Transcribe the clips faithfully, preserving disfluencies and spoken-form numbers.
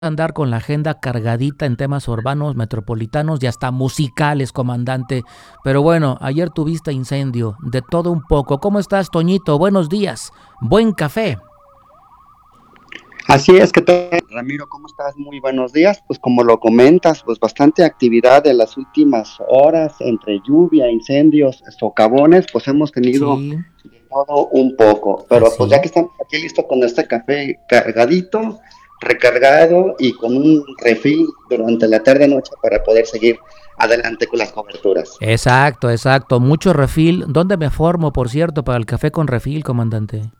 Andar con la agenda cargadita en temas urbanos, metropolitanos y hasta musicales, comandante. Pero bueno, ayer tuviste incendio, de todo un poco. ¿Cómo estás, Toñito? Buenos días. Buen café. Así es, que tal, Ramiro, ¿cómo estás? Muy buenos días. Pues como lo comentas, pues bastante actividad en las últimas horas, entre lluvia, incendios, socavones, pues hemos tenido Sí, de todo un poco. Pero pues ya así. que estamos aquí listos con este café cargadito, recargado y con un refil durante la tarde-noche para poder seguir adelante con las coberturas. Exacto, exacto. Mucho refil. ¿Dónde me formo, por cierto, para el café con refil, comandante?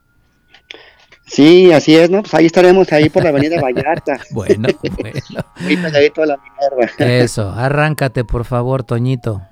Sí, así es, ¿no? Pues ahí estaremos, ahí por la avenida Vallarta, Bueno, bueno. muy pegadito a la Minerva. Eso, arráncate, por favor, Toñito.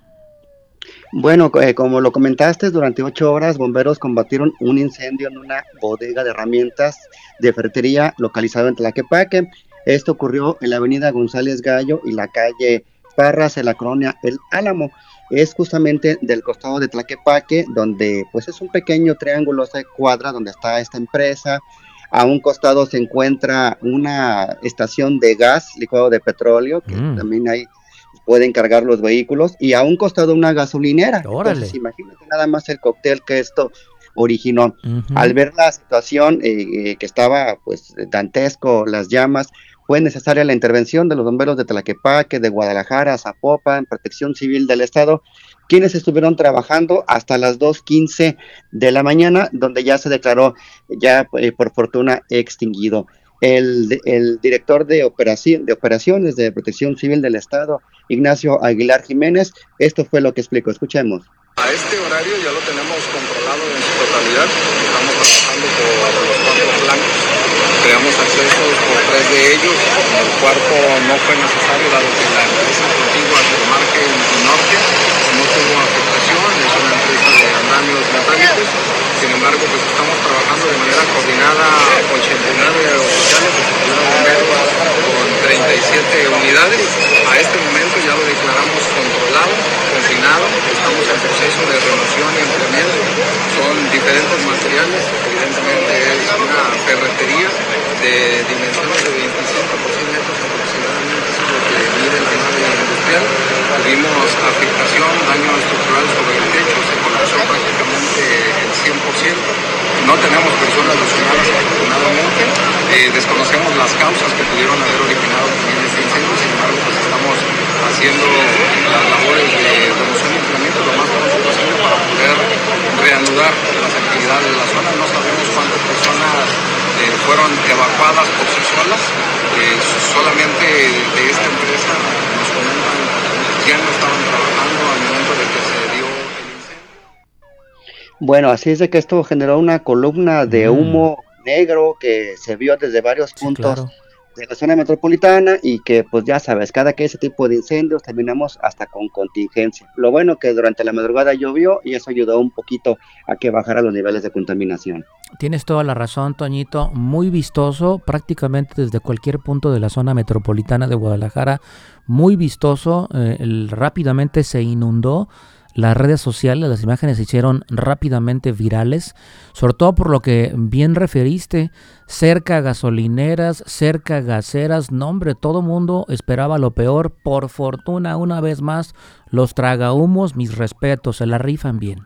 Bueno, co- eh, como lo comentaste, durante ocho horas bomberos combatieron un incendio en una bodega de herramientas de ferretería localizado en Tlaquepaque. Esto ocurrió en la avenida González Gallo y la calle Parras en la colonia El Álamo. Es justamente del costado de Tlaquepaque, donde pues es un pequeño triángulo, esa cuadra donde está esta empresa. A un costado se encuentra una estación de gas licuado de petróleo, que Mm, también hay pueden cargar los vehículos, y a un costado una gasolinera. Entonces, órale. imagínate nada más el cóctel que esto originó. Al Ujú. ver la situación eh, eh, que estaba pues dantesco, las llamas, fue necesaria la intervención de los bomberos de Tlaquepaque, de Guadalajara, Zapopan, Protección Civil del Estado, quienes estuvieron trabajando hasta las dos quince de la mañana, donde ya se declaró ya eh, por fortuna extinguido. El, el director de, operación, de operaciones de Protección Civil del Estado, Ignacio Aguilar Jiménez, esto fue lo que explicó. Escuchemos. A este horario ya lo tenemos controlado en su totalidad. Estamos trabajando por los cuatro flancos. Creamos accesos por tres de ellos. El cuarto no fue necesario, dado que la empresa contigua del margen norte no tuvo afectación. Es una empresa de andamios metálicos. Sin embargo, pues estamos trabajando de manera coordinada ochenta y nueve oficiales, sesenta y uno bomberos con treinta y siete unidades. A este momento ya lo declaramos controlado, confinado. Estamos en proceso de remoción y enfriamiento. Son diferentes materiales. Evidentemente es una ferretería de dimensiones de veinticinco por cien metros aproximadamente. Eso es lo que mide la nave industrial. Tuvimos afectación, daño estructural sobre el techo. Se colapsó prácticamente el cien por ciento. No tenemos personas lesionadas afortunadamente. Eh, desconocemos las causas que pudieron haber originado también este incendio. Sin embargo, pues estamos haciendo las labores de remoción y enfriamiento lo más pronto posible para poder reanudar las actividades de la zona. No sabemos cuántas personas eh, fueron evacuadas por sí solas. Eh, solamente de esta empresa nos comentan ya no estaban trabajando al momento de que se dio el incendio. Bueno, así es de que esto generó una columna de Mm, humo negro que se vio desde varios sí, puntos claro. de la zona metropolitana y que pues ya sabes, cada que ese tipo de incendios terminamos hasta con contingencia. Lo bueno que durante la madrugada llovió y eso ayudó un poquito a que bajara los niveles de contaminación. Tienes toda la razón, Toñito. Muy vistoso, prácticamente desde cualquier punto de la zona metropolitana de Guadalajara. Muy vistoso. Eh, el- rápidamente se inundó. Las redes sociales, las imágenes se hicieron rápidamente virales, sobre todo por lo que bien referiste, cerca a gasolineras, cerca a gaseras, no hombre, todo mundo esperaba lo peor. Por fortuna, una vez más, los tragahumos, mis respetos, se la rifan bien.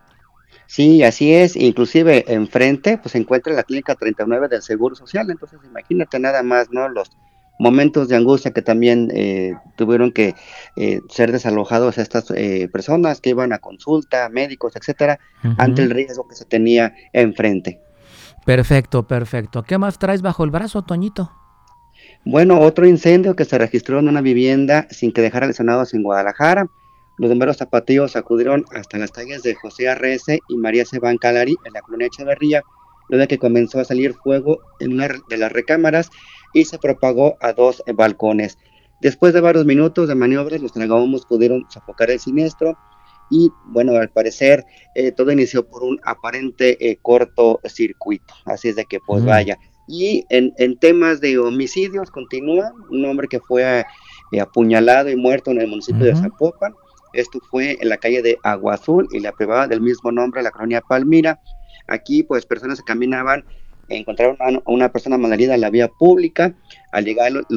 Sí, así es. Inclusive enfrente, pues se encuentra la clínica treinta y nueve del Seguro Social. Entonces, imagínate nada más, ¿no? Los momentos de angustia que también eh, tuvieron que eh, ser desalojados estas eh, personas que iban a consulta, médicos, etcétera, ante Ujú. el riesgo que se tenía enfrente. Perfecto, perfecto. ¿Qué más traes bajo el brazo, Toñito? Bueno, otro incendio que se registró en una vivienda sin que dejara lesionados en Guadalajara. Los bomberos zapatillos acudieron hasta las calles de José Arrece y María Sebán Calari en la colonia Echeverría, luego de que comenzó a salir fuego en una de las recámaras y se propagó a dos balcones. Después de varios minutos de maniobras, los tragahumos pudieron sofocar el siniestro y, bueno, al parecer eh, todo inició por un aparente eh, cortocircuito. Así es de que, pues Mm, vaya. Y en, en temas de homicidios, continúa un hombre que fue eh, apuñalado y muerto en el municipio de ujú. Zapopan. Esto fue en la calle de Agua Azul y la privada del mismo nombre, la colonia Palmira. Aquí, pues, personas que caminaban encontraron a una persona malherida en la vía pública. Al llegar